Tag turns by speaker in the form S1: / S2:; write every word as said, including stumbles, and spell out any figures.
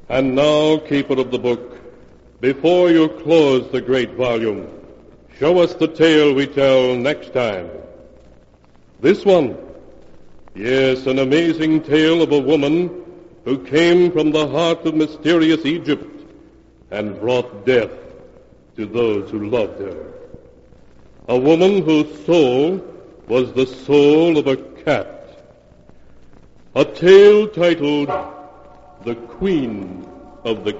S1: And now, keeper of the book, before you close the great volume, show us the tale we tell next time. This one, yes, an amazing tale of a woman who came from the heart of mysterious Egypt and brought death to those who loved her. A woman whose soul was the soul of a cat. A tale titled The Queen of the